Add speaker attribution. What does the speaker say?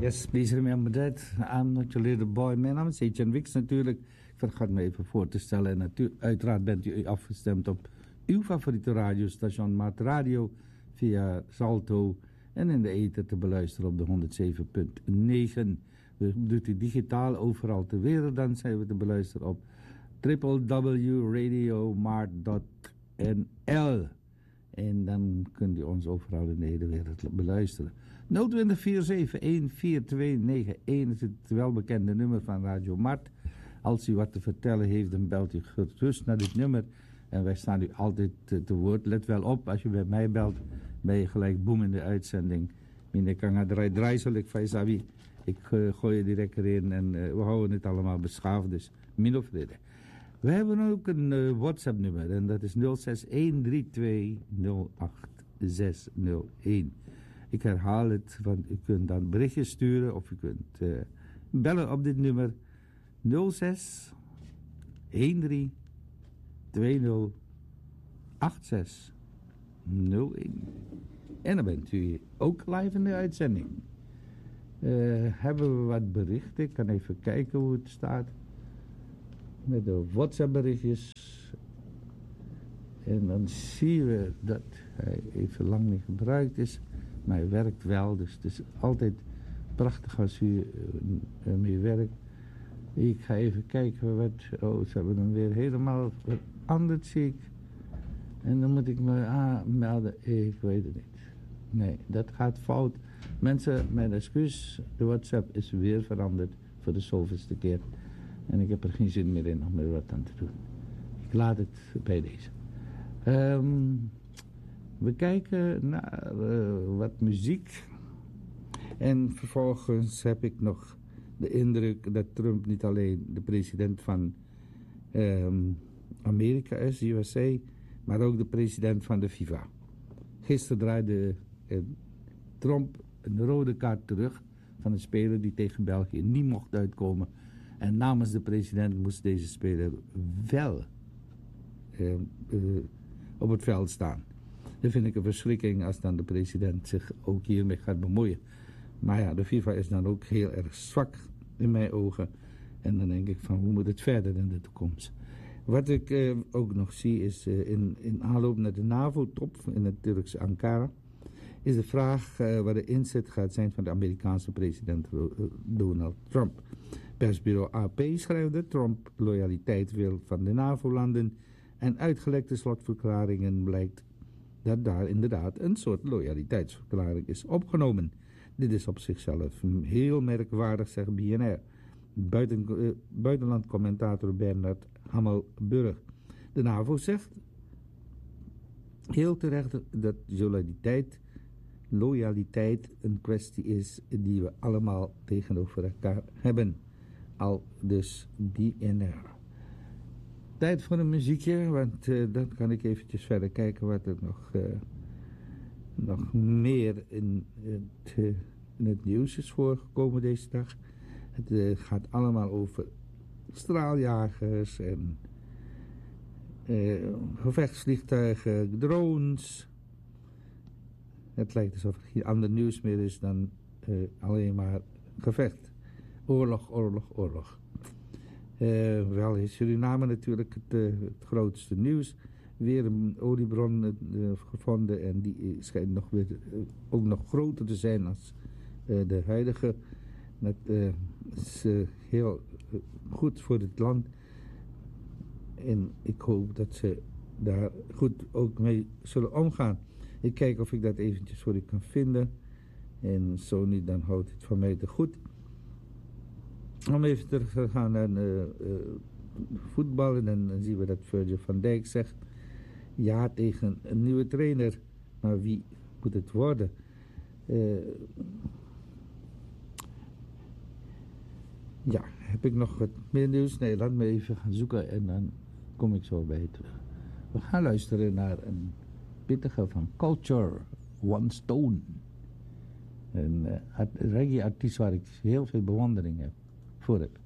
Speaker 1: Yes, please remember that. I'm not your little boy. Mijn naam is Etienne Wicks natuurlijk. Ik vergat me even voor te stellen. En uiteraard bent u afgestemd op uw favoriete radiostation Maat Radio via Salto en in de ether te beluisteren op de 107.9. Doet u digitaal overal ter wereld, dan zijn we te beluisteren op www.radiomart.nl. En dan kunt u ons overal in de hele wereld beluisteren. 020-471-4291 is het welbekende nummer van Radio Mart. Als u wat te vertellen heeft, dan belt u gerust naar dit nummer. En wij staan u altijd te woord. Let wel op, als je bij mij belt, ben je gelijk boem in de uitzending. Meneer Kanga draai zal ik van ik gooi je direct erin en we houden het allemaal beschaafd. Dus min of vrede. We hebben ook een WhatsApp-nummer en dat is 0613208601. Ik herhaal het, want u kunt dan berichtjes sturen of u kunt bellen op dit nummer 06 13 20 86 01. En dan bent u ook live in de uitzending. Hebben we wat berichten? Ik kan even kijken hoe het staat. Met de WhatsApp berichtjes. En dan zien we dat hij even lang niet gebruikt is. Maar hij werkt wel. Dus het is altijd prachtig als u ermee werkt. Ik ga even kijken wat... Oh, ze hebben dan weer helemaal wat anders, zie ik. En dan moet ik me aanmelden. Ik weet het niet. Nee, dat gaat fout. Mensen, mijn excuus. De WhatsApp is weer veranderd voor de zoveelste keer. En ik heb er geen zin meer in om er wat aan te doen. Ik laat het bij deze. We kijken naar wat muziek. En vervolgens heb ik nog de indruk dat Trump niet alleen de president van Amerika is, USA, maar ook de president van de FIFA. Gisteren draaide Trump een rode kaart terug van een speler die tegen België niet mocht uitkomen. En namens de president moest deze speler wel op het veld staan. Dat vind ik een verschrikking als dan de president zich ook hiermee gaat bemoeien. Maar ja, de FIFA is dan ook heel erg zwak in mijn ogen. En dan denk ik van, hoe moet het verder in de toekomst? Wat ik ook nog zie is in aanloop naar de NAVO-top in het Turkse Ankara, is de vraag wat de inzet gaat zijn van de Amerikaanse president Donald Trump. Persbureau AP schrijft dat Trump loyaliteit wil van de NAVO-landen en uitgelekte slotverklaringen blijkt dat daar inderdaad een soort loyaliteitsverklaring is opgenomen. Dit is op zichzelf heel merkwaardig, zegt BNR. Buitenlandcommentator Bernard Hammelburg. De NAVO zegt heel terecht dat loyaliteit een kwestie is die we allemaal tegenover elkaar hebben. Al dus BNR. Tijd voor een muziekje, want dan kan ik eventjes verder kijken wat er nog meer in het nieuws is voorgekomen deze dag. Het gaat allemaal over straaljagers en gevechtsvliegtuigen, drones. Het lijkt alsof er geen ander nieuws meer is dan alleen maar gevecht. Oorlog. Wel is Suriname natuurlijk het grootste nieuws. Weer een oliebron gevonden en die schijnt ook nog groter te zijn als de huidige. Dat is heel goed voor het land. En ik hoop dat ze daar goed ook mee zullen omgaan. Ik kijk of ik dat eventjes voor u kan vinden. En zo niet, dan houdt het van mij te goed. Om even terug te gaan naar voetbal. En dan zien we dat Virgil van Dijk zegt ja tegen een nieuwe trainer. Maar wie moet het worden? Ja, heb ik nog wat meer nieuws? Nee, laat me even gaan zoeken en dan kom ik zo bij je terug. We gaan luisteren naar een pittige van Culture, One Stone. Een reggae-artiest waar ik heel veel bewondering voor heb.